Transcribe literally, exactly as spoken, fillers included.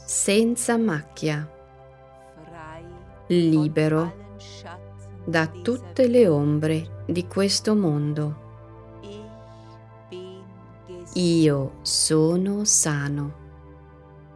senza macchia, libero da tutte le ombre di questo mondo. Io sono sano.